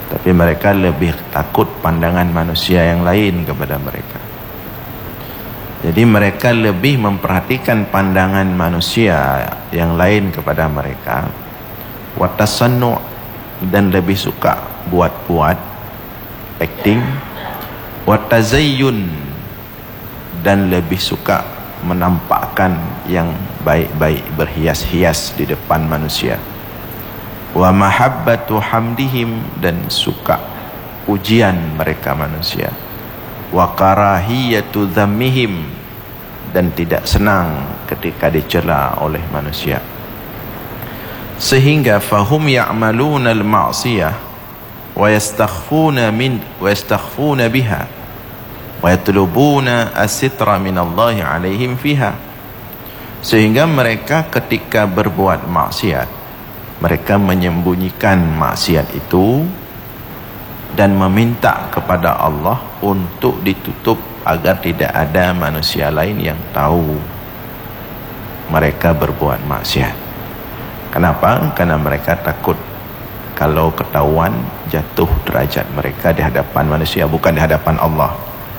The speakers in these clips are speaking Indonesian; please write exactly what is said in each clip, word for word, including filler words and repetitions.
tapi mereka lebih takut pandangan manusia yang lain kepada mereka. Jadi mereka lebih memperhatikan pandangan manusia yang lain kepada mereka, watasannu, dan lebih suka buat-buat acting, watazayyun, dan lebih suka menampakkan yang baik-baik, berhias-hias di depan manusia. Wa mahabbatu hamdihim, dan suka pujian mereka manusia. Wa karahiyatu dhammihim, dan tidak senang ketika dicela oleh manusia. Sehingga fahum ya'maluna al-ma'siyah wa yastakhfuna min wa yastakhfuna biha wa yatlubuna as-sitra min Allah 'alaihim fiha. Sehingga mereka ketika berbuat maksiat, mereka menyembunyikan maksiat itu dan meminta kepada Allah untuk ditutup agar tidak ada manusia lain yang tahu mereka berbuat maksiat. Kenapa? Karena mereka takut kalau ketahuan jatuh derajat mereka di hadapan manusia, bukan di hadapan Allah.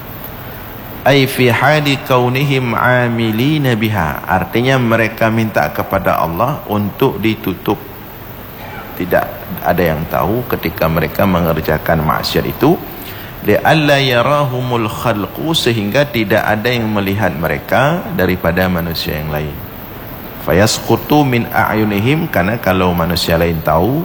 Ai fi hali kaunihim amilina biha, artinya mereka minta kepada Allah untuk ditutup, tidak ada yang tahu ketika mereka mengerjakan maksiat itu, li'alla yarahumul khalqu, sehingga tidak ada yang melihat mereka daripada manusia yang lain. Fayasqutu min a'yunihim, karena kalau manusia lain tahu,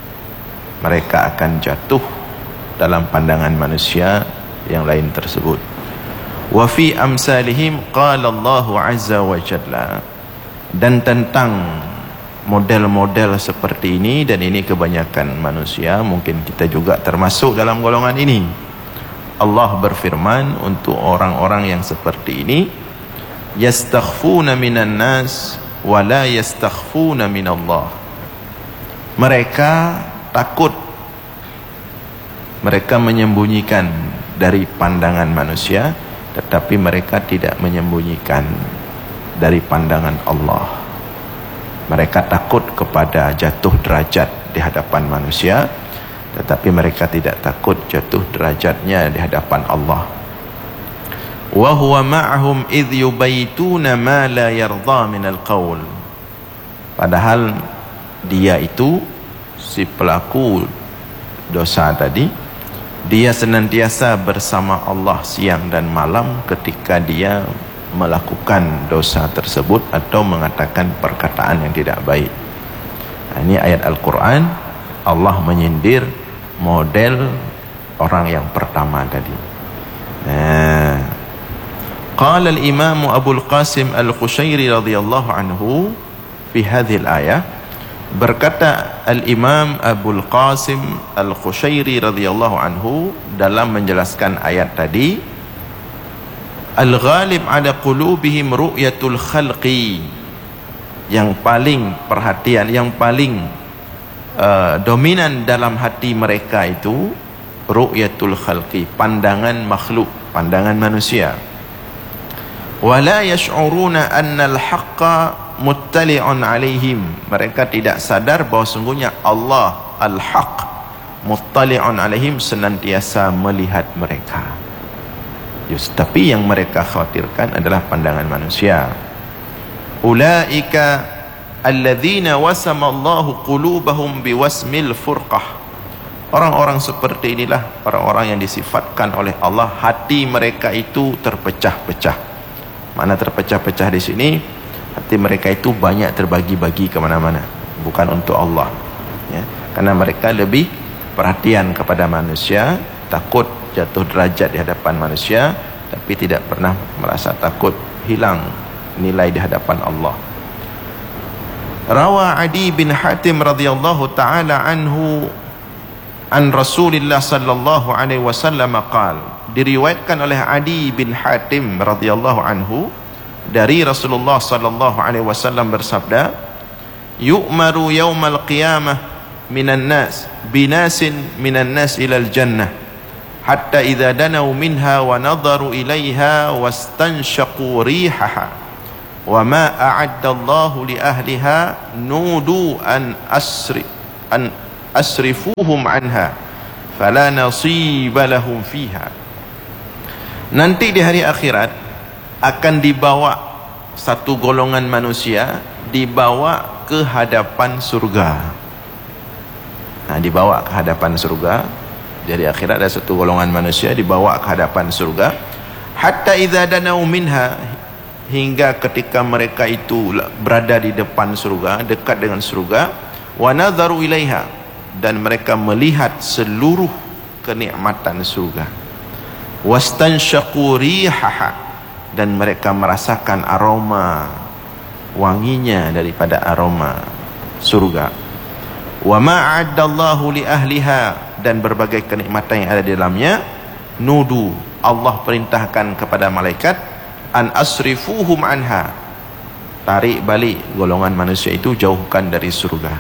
mereka akan jatuh dalam pandangan manusia yang lain tersebut. Wa fi amsalihim qala Allahu azza wa jalla, dan tentang model-model seperti ini, dan ini kebanyakan manusia, mungkin kita juga termasuk dalam golongan ini. Allah berfirman untuk orang-orang yang seperti ini, yastakhfuna minan nas wa la yastakhfuna minallah. Mereka takut, mereka menyembunyikan dari pandangan manusia, tetapi mereka tidak menyembunyikan dari pandangan Allah. Mereka takut kepada jatuh derajat di hadapan manusia, tetapi mereka tidak takut jatuh derajatnya di hadapan Allah. Wa huwa ma'ahum idh yubaytuna ma la yarda min al-qaul. Padahal dia itu, si pelaku dosa tadi, dia senantiasa bersama Allah siang dan malam ketika dia melakukan dosa tersebut atau mengatakan perkataan yang tidak baik. Nah, ini ayat Al-Quran, Allah menyindir model orang yang pertama tadi. Nah, qala al-imam Abu al-Qasim al-Qushairi radhiyallahu anhu fi hadhihi al-ayah, berkata al-imam Abu al-Qasim al-Qushairi radhiyallahu anhu dalam menjelaskan ayat tadi, al-ghalib ala qulubihim ru'yatul khalqi, yang paling perhatian, yang paling uh, dominan dalam hati mereka itu ru'yatul khalqi, pandangan makhluk, pandangan manusia. Wala yash'uruna anna al-haqqa muttali'un alaihim, mereka tidak sadar bahwa sungguhnya Allah al-haq muttali'un alaihim, senantiasa melihat mereka. Just, tapi yang mereka khawatirkan adalah pandangan manusia. Ulaika alladzina wasama Allahu qulubahum biwasmil furqah. Orang-orang seperti inilah orang-orang yang disifatkan oleh Allah hati mereka itu terpecah-pecah. Mana terpecah-pecah di sini? Hati mereka itu banyak terbagi-bagi ke mana-mana, bukan untuk Allah. Ya, karena mereka lebih perhatian kepada manusia, takut jatuh derajat di hadapan manusia, tapi tidak pernah merasa takut hilang nilai di hadapan Allah. Rawa Adi bin Hatim radhiyallahu taala anhu an Rasulillah sallallahu alaihi wasallam qala, diriwayatkan oleh Adi bin Hatim radhiyallahu anhu dari Rasulullah sallallahu alaihi wasallam bersabda, yu'maru yaumal qiyamah minan nas binasin minan nas ilal jannah hatta idza danau minha wa nadaru ilaiha wastanshaqu rihaha wa ma a'adda Allahu li ahliha nudu an asri an asrifuhum anha fala nasiba lahum fiha. Nanti di hari akhirat akan dibawa satu golongan manusia, dibawa ke hadapan surga. Nah, dibawa ke hadapan surga. Di hari akhirat ada satu golongan manusia dibawa ke hadapan surga. Hatta idza danau minha, hingga ketika mereka itu berada di depan surga, dekat dengan surga, wa nadharu ilaiha, dan mereka melihat seluruh kenikmatan surga. Wastanshaqu rihaha, dan mereka merasakan aroma wanginya daripada aroma surga. Wa ma a'addallahu li ahliha, dan berbagai kenikmatan yang ada di dalamnya. Nudu, Allah perintahkan kepada malaikat, an asrifuhum anha, tarik balik golongan manusia itu, jauhkan dari surga.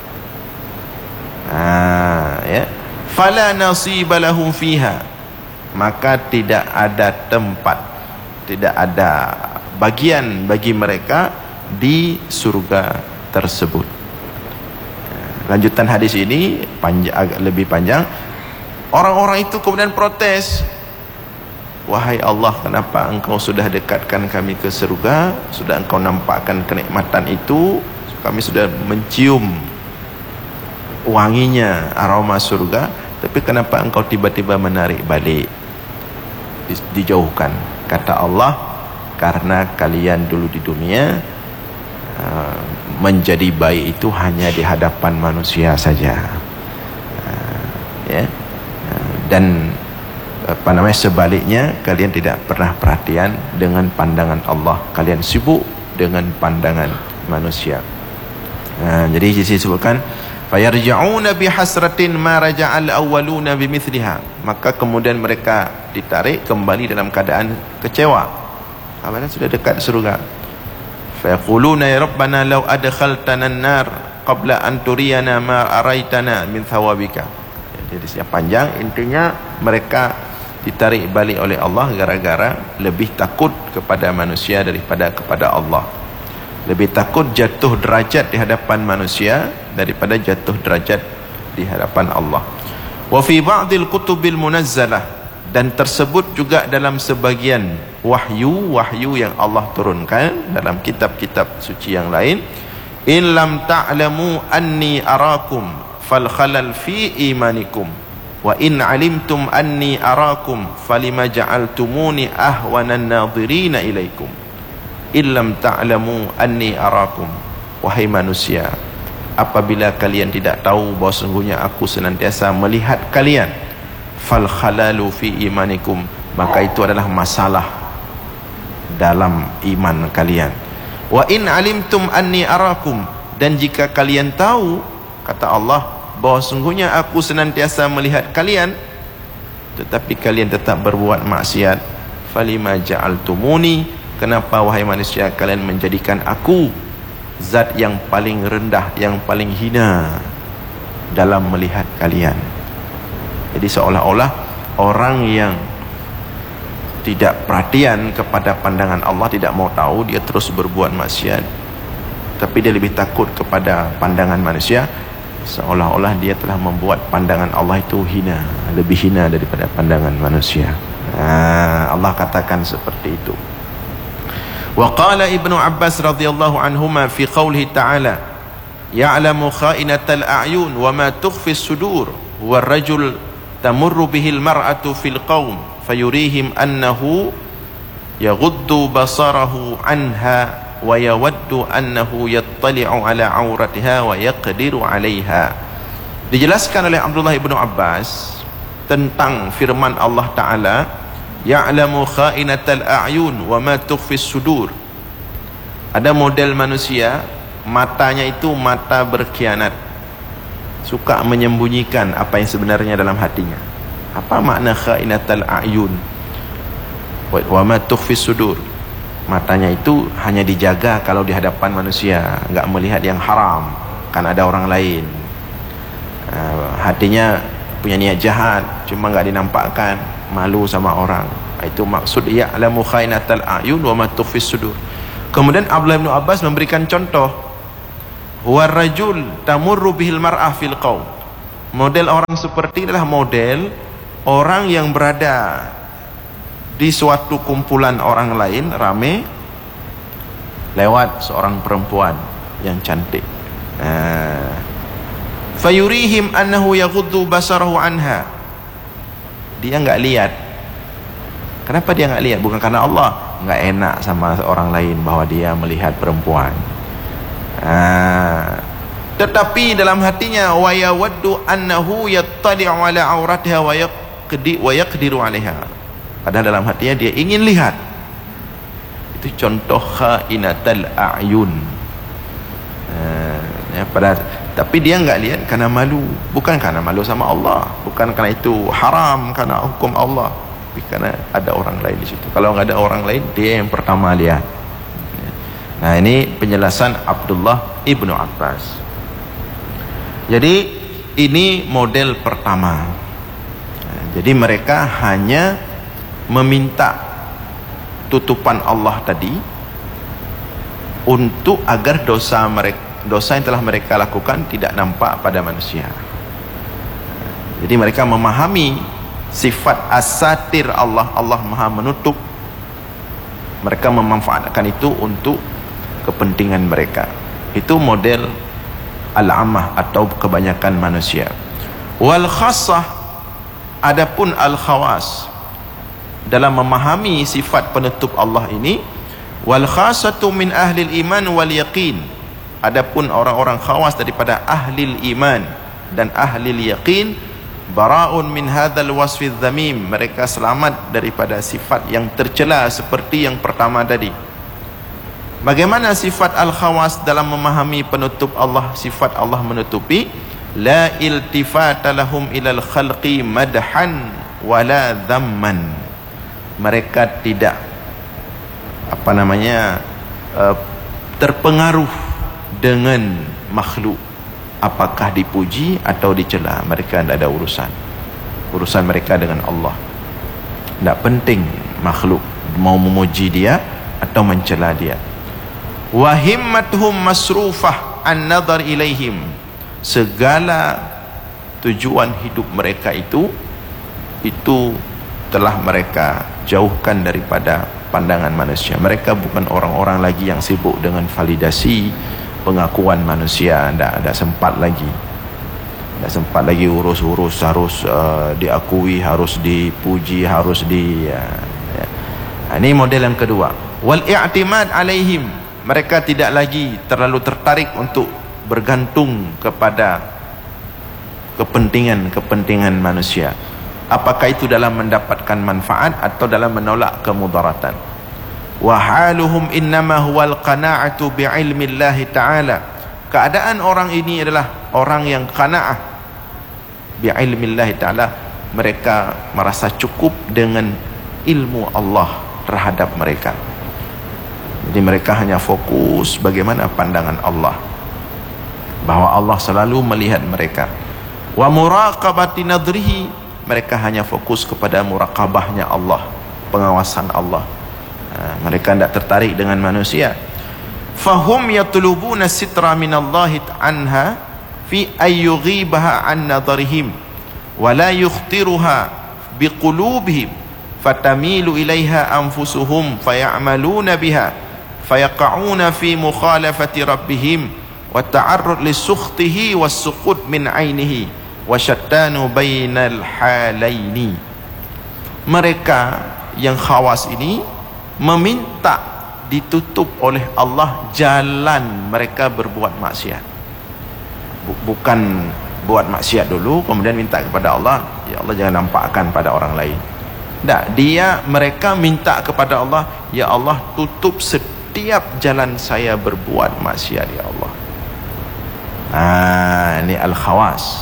Ah, ya. Fala nasiba lahum fiha, maka tidak ada tempat, tidak ada bagian bagi mereka di surga tersebut. Lanjutan hadis ini panjang, agak lebih panjang. Orang-orang itu kemudian protes, wahai Allah, kenapa engkau sudah dekatkan kami ke surga, sudah engkau nampakkan kenikmatan itu, kami sudah mencium wanginya aroma surga, tapi kenapa engkau tiba-tiba menarik balik, dijauhkan? Kata Allah, karena kalian dulu di dunia uh, menjadi baik itu hanya di hadapan manusia saja, uh, ya, uh, dan apa namanya, sebaliknya kalian tidak pernah perhatian dengan pandangan Allah, kalian sibuk dengan pandangan manusia. Nah, jadi di sini disebutkan fayarja'una bihasratin ma raja'al awwaluna bimithliha, maka kemudian mereka ditarik kembali dalam keadaan kecewa, apabila sudah dekat surga. Fayaquluna ya rabbana law adkhaltana an-nar qabla an turiyana ma araitana min thawabika. Jadi siap panjang, intinya mereka ditarik balik oleh Allah gara-gara lebih takut kepada manusia daripada kepada Allah. Lebih takut jatuh derajat di hadapan manusia daripada jatuh derajat di hadapan Allah. Wa fi ba'dil kutubil munazzalah, dan tersebut juga dalam sebagian wahyu-wahyu yang Allah turunkan dalam kitab-kitab suci yang lain, in lam ta'lamu anni arakum fal khalal fi imanikum wa in alimtum anni arakum falima ja'altumuni ahwanan nadhirina ilaikum. Illam ta'lamu anni arakum, wahai manusia, apabila kalian tidak tahu bahawa sesungguhnya aku senantiasa melihat kalian, fal khalalu fi imanikum, maka itu adalah masalah dalam iman kalian. Wa in alimtum anni arakum, dan jika kalian tahu, kata Allah, bahawa sungguhnya aku senantiasa melihat kalian, tetapi kalian tetap berbuat maksiat, falima ja'altumuni, kenapa wahai manusia kalian menjadikan aku zat yang paling rendah, yang paling hina dalam melihat kalian. Jadi seolah-olah orang yang tidak perhatian kepada pandangan Allah, tidak mau tahu, dia terus berbuat maksiat, tapi dia lebih takut kepada pandangan manusia, seolah-olah dia telah membuat pandangan Allah itu hina, lebih hina daripada pandangan manusia. Nah, Allah katakan seperti itu. Wa qala Ibnu Abbas radhiyallahu anhuma fi qawlihi ta'ala, ya'lamu kha'inatal a'yun wa ma tukhfi as-sudur wa ar-rajul tamurru bihi al-mar'atu fil qaum fayurihim annahu yaghuddu basarahu anha wa yawaddu annahu yattali'u ala auratiha wa yaqdiru 'alayha. Dijelaskan oleh Abdullah ibnu Abbas tentang firman Allah Ta'ala, ya'lamu kha'inatal a'yun wa ma tukhfis sudur. Ada model manusia, matanya itu mata berkhianat, suka menyembunyikan apa yang sebenarnya dalam hatinya. Apa makna kha'inatal a'yun wa ma tukhfis sudur? Matanya itu hanya dijaga kalau di hadapan manusia, enggak melihat yang haram, kan ada orang lain. Hatinya punya niat jahat, cuma enggak dinampakkan, malu sama orang. Itu maksud ya'lamu kha'inatal a'yun wa ma tukhfis sudur. Kemudian Abdullah bin Abbas memberikan contoh, huwa rajul tamurru bihil mar'ah fil qaum. Model orang seperti inilah model orang yang berada di suatu kumpulan orang lain rame, lewat seorang perempuan yang cantik. Nah, fayurihim annahu yaghuddu basarahu anha. Dia enggak lihat. Kenapa dia enggak lihat? Bukan karena Allah enggak enak sama orang lain bahwa dia melihat perempuan. Nah, tetapi dalam hatinya wa yawaddu annahu yattali'u ala auratiha wa yaqdi wa yaqdiru 'alaiha. Padahal dalam hatinya dia ingin lihat. Itu contoh khainatul a'yun. Nah, ya, pada tapi dia enggak lihat karena malu, bukan karena malu sama Allah, bukan karena itu haram karena hukum Allah, tapi karena ada orang lain di situ. Kalau enggak ada orang lain, dia yang pertama lihat. Nah, ini penjelasan Abdullah ibnu Abbas. Jadi ini model pertama. Nah, jadi mereka hanya meminta tutupan Allah tadi untuk agar dosa mereka, dosa yang telah mereka lakukan tidak nampak pada manusia. Jadi mereka memahami sifat as-satir Allah, Allah Maha menutup. Mereka memanfaatkan itu untuk kepentingan mereka. Itu model al-ammah atau kebanyakan manusia. Wal khassah, adapun al-khawas, dalam memahami sifat penutup Allah ini, wal khassatu min ahlil iman wal yaqin, adapun orang-orang khawas daripada ahlil iman dan ahlil yaqin, bara'un min hadzal wasfi dzamim, mereka selamat daripada sifat yang tercela seperti yang pertama tadi. Bagaimana sifat al-khawas dalam memahami penutup Allah, sifat Allah menutupi? La iltifata lahum ilal khalqi madhan wala dhamman. Mereka tidak apa namanya uh, terpengaruh dengan makhluk, apakah dipuji atau dicela. Mereka tidak ada urusan. Urusan mereka dengan Allah. Tidak penting makhluk mau memuji dia atau mencela dia. Wa himmatuhum masrufah an nadhar ilaihim. Segala tujuan hidup mereka itu itu telah mereka jauhkan daripada pandangan manusia. Mereka bukan orang-orang lagi yang sibuk dengan validasi pengakuan manusia. Tidak ada sempat lagi. Tidak sempat lagi urus-urus harus uh, diakui, harus dipuji, harus di uh, ya. Ini model yang kedua. Wal i'timad alaihim, mereka tidak lagi terlalu tertarik untuk bergantung kepada kepentingan-kepentingan manusia, apakah itu dalam mendapatkan manfaat atau dalam menolak kemudaratan. Wa haluhum innama huwal qana'atu bi'ilmillahi ta'ala, keadaan orang ini adalah orang yang qana'ah bi'ilmillahi ta'ala, mereka merasa cukup dengan ilmu Allah terhadap mereka. Jadi mereka hanya fokus bagaimana pandangan Allah, bahwa Allah selalu melihat mereka. Wa muraqabati nadrihi, mereka hanya fokus kepada muraqabahnya Allah, pengawasan Allah. Nah, mereka tidak tertarik dengan manusia. Fahum yatlubuna sitra minallahi anha fi ayyughibaha an nadrihim wa la yukhtiruha biqulubihim fatamilu ilaiha anfusuhum faya'maluna biha fayaqa'una fi mukhalafati rabbihim wa ta'arrud li sukhtihi was suqut min ainihi wa syattanu bainal halaini. Mereka yang khawas ini meminta ditutup oleh Allah jalan mereka berbuat maksiat. Bukan buat maksiat dulu kemudian minta kepada Allah, ya Allah jangan nampakkan pada orang lain. Tak, dia mereka minta kepada Allah, ya Allah tutup setiap jalan saya berbuat maksiat ya Allah. Ah, ini al-khawas.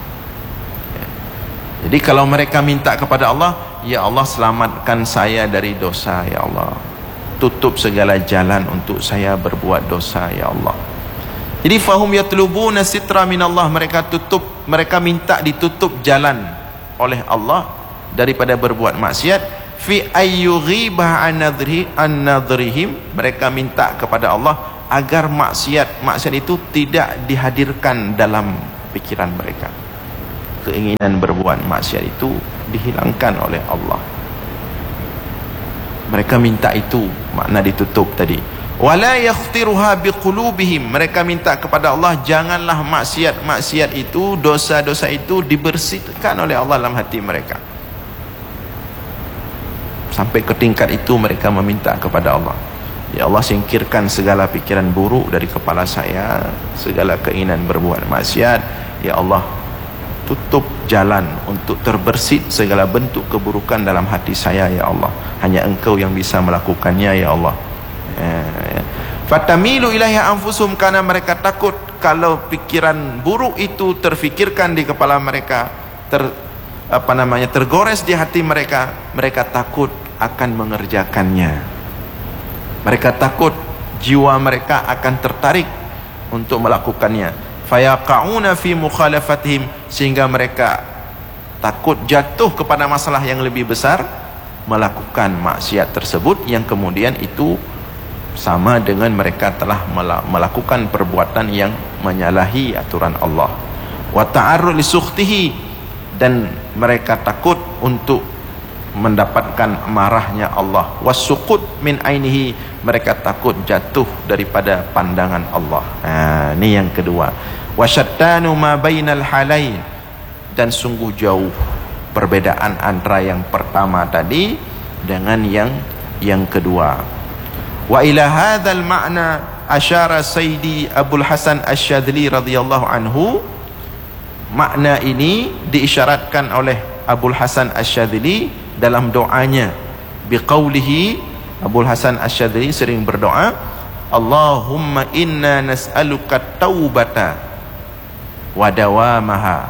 Jadi kalau mereka minta kepada Allah, ya Allah selamatkan saya dari dosa ya Allah, tutup segala jalan untuk saya berbuat dosa ya Allah. Jadi fahum yatlubuna sitra minallah, mereka tutup, mereka minta ditutup jalan oleh Allah daripada berbuat maksiat. Fi ayyughibah an nadhri an nadhrihim, mereka minta kepada Allah agar maksiat maksiat itu tidak dihadirkan dalam pikiran mereka. keinginan berbuat maksiat itu dihilangkan oleh Allah. Mereka minta itu, makna ditutup tadi. Wala yakhtiruha biqulubihim, mereka minta kepada Allah janganlah maksiat-maksiat itu, dosa-dosa itu dibersihkan oleh Allah dalam hati mereka. Sampai ke tingkat itu mereka meminta kepada Allah, ya Allah, singkirkan segala pikiran buruk dari kepala saya, segala keinginan berbuat maksiat. Ya Allah, tutup jalan untuk terbersih segala bentuk keburukan dalam hati saya, ya Allah. Hanya Engkau yang bisa melakukannya, ya Allah. Fatamilu ilaiha anfusum, karena mereka takut kalau pikiran buruk itu terfikirkan di kepala mereka, ter apa namanya tergores di hati mereka, mereka takut akan mengerjakannya. Mereka takut jiwa mereka akan tertarik untuk melakukannya. Fayaqauna fi mukhalafatihim, sehingga mereka takut jatuh kepada masalah yang lebih besar, melakukan maksiat tersebut, yang kemudian itu sama dengan mereka telah melakukan perbuatan yang menyalahi aturan Allah. Wa ta'arrud li sukhtihi, dan mereka takut untuk mendapatkan marahnya Allah. Wasuqut min ainihi, mereka takut jatuh daripada pandangan Allah. Nah, ini yang kedua. Wasyattanu ma bainal halain, dan sungguh jauh perbedaan antara yang pertama tadi dengan yang yang kedua. Wa ila hadzal ma'na asyara Sayyidi Abdul Hasan Asy-Syadzili radhiyallahu anhu. Makna ini diisyaratkan oleh Abdul Hasan Asy-Syadzili dalam doanya. Biqaulihi, Abdul Hasan Asy-Syadzili sering berdoa, Allahumma inna nas'aluka taubata wa dawamaha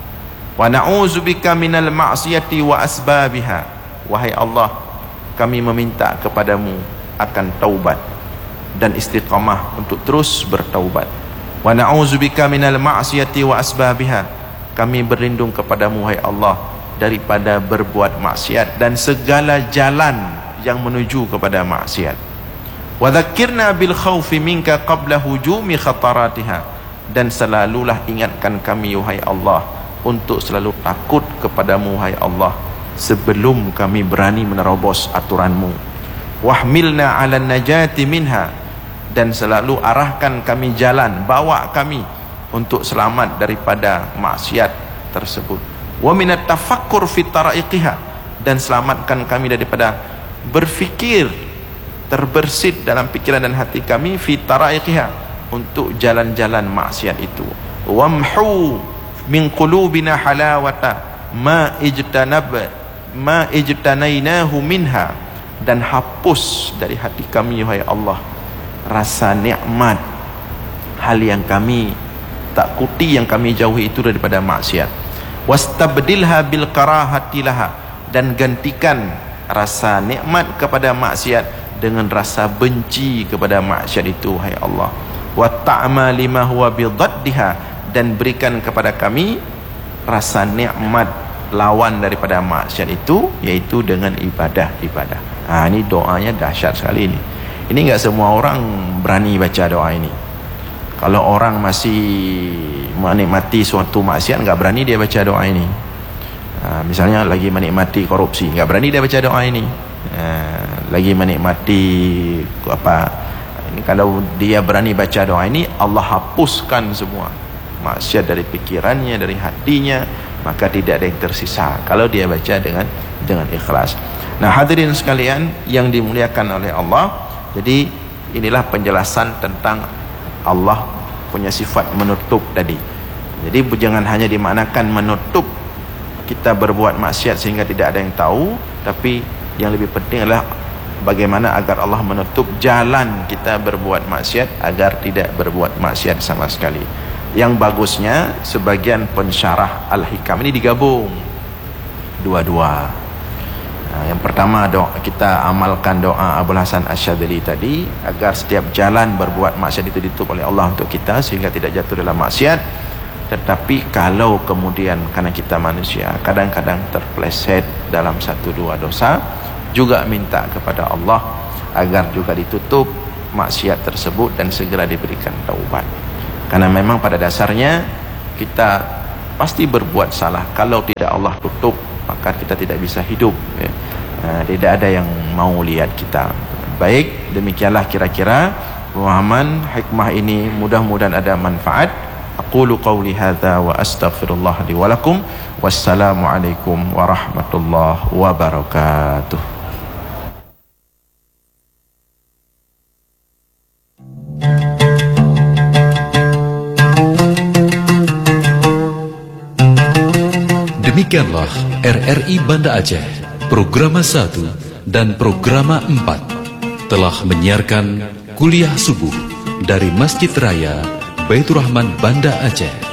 wa na'udzubika minal ma'siyati wa asbabiha. Wahai Allah, kami meminta kepadamu akan taubat dan istiqamah untuk terus bertaubat. Wa na'udzubika minal ma'siyati wa asbabiha, kami berlindung kepadamu wahai Allah daripada berbuat maksiat dan segala jalan yang menuju kepada maksiat. Wa dzakkirna bil khaufi minka qabla hujumi khataratiha, dan selalulah ingatkan kami wahai Allah untuk selalu takut kepadamu wahai Allah sebelum kami berani menerobos aturanmu. Wahmilna ala najati minha, dan selalu arahkan kami jalan, bawa kami untuk selamat daripada maksiat tersebut. Wa minat tafakkur fi taraiqiha, dan selamatkan kami daripada berfikir terbersit dalam pikiran dan hati kami fi taraiqiha, untuk jalan-jalan maksiat itu. Wamhu min qulubina halawata ma ijtanab ma ijtanainahu minha, dan hapus dari hati kami wahai Allah rasa nikmat hal yang kami takuti, yang kami jauhi itu daripada maksiat. Wastabdilha bil karahati laha, dan gantikan rasa nikmat kepada maksiat dengan rasa benci kepada maksiat itu wahai Allah. Wa ta'ma lima huwa bidaddiha, dan berikan kepada kami rasa nikmat lawan daripada maksiat itu, yaitu dengan ibadah-ibadah. Ha, ini doanya dahsyat sekali ini. Ini enggak semua orang berani baca doa ini. Kalau orang masih menikmati suatu maksiat, enggak berani dia baca doa ini. Ha, misalnya lagi menikmati korupsi, enggak berani dia baca doa ini. Ha, lagi menikmati apa? Ini kalau dia berani baca doa ini, Allah hapuskan semua maksiat dari pikirannya, dari hatinya, maka tidak ada yang tersisa kalau dia baca dengan dengan ikhlas. Nah, hadirin sekalian yang dimuliakan oleh Allah, jadi inilah penjelasan tentang Allah punya sifat menutup tadi. Jadi jangan hanya dimaknakan menutup kita berbuat maksiat sehingga tidak ada yang tahu, tapi yang lebih penting adalah bagaimana agar Allah menutup jalan kita berbuat maksiat agar tidak berbuat maksiat sama sekali. Yang bagusnya sebagian pensyarah Al-Hikam ini digabung dua-dua. Nah, yang pertama doa, kita amalkan doa Abdul Hasan Asy-Syadzili tadi agar setiap jalan berbuat maksiat itu ditutup oleh Allah untuk kita sehingga tidak jatuh dalam maksiat. Tetapi kalau kemudian karena kita manusia kadang-kadang terpleset dalam satu dua dosa, juga minta kepada Allah agar juga ditutup maksiat tersebut dan segera diberikan taubat. Karena memang pada dasarnya kita pasti berbuat salah. Kalau tidak Allah tutup, maka kita tidak bisa hidup, ya. Nah, tidak ada yang mau lihat kita. Baik, demikianlah kira-kira pemahaman hikmah ini, mudah-mudahan ada manfaat. Aqulu qawli hadza wa astaghfirullah li wa lakum. Wassalamu alaikum warahmatullahi wabarakatuh. Demikianlah R R I Banda Aceh, Programa satu dan Programa empat telah menyiarkan kuliah subuh dari Masjid Raya Baitur Rahman Banda Aceh.